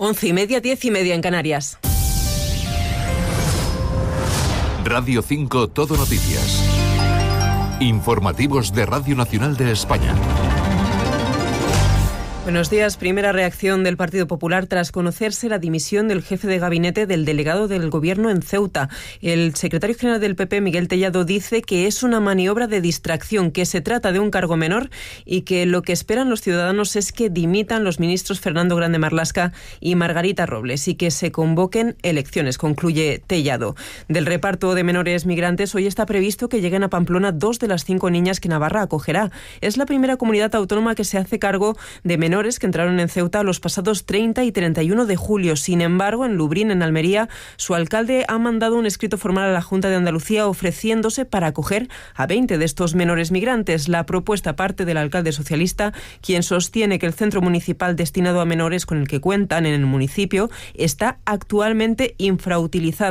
11:30, 10:30 en Canarias. Radio 5 Todo Noticias. Informativos de Radio Nacional de España. Buenos días. Primera reacción del Partido Popular tras conocerse la dimisión del jefe de gabinete del delegado del Gobierno en Ceuta. El secretario general del PP, Miguel Tellado, dice que es una maniobra de distracción, que se trata de un cargo menor y que lo que esperan los ciudadanos es que dimitan los ministros Fernando Grande Marlaska y Margarita Robles y que se convoquen elecciones, concluye Tellado. Del reparto de menores migrantes, hoy está previsto que lleguen a Pamplona 2 de las 5 niñas que Navarra acogerá. Es la primera comunidad autónoma que se hace cargo de menores que entraron en Ceuta los pasados 30 y 31 de julio. Sin embargo, en Lubrín, en Almería, su alcalde ha mandado un escrito formal a la Junta de Andalucía ofreciéndose para acoger a 20 de estos menores migrantes. La propuesta parte del alcalde socialista, quien sostiene que el centro municipal destinado a menores con el que cuentan en el municipio está actualmente infrautilizado.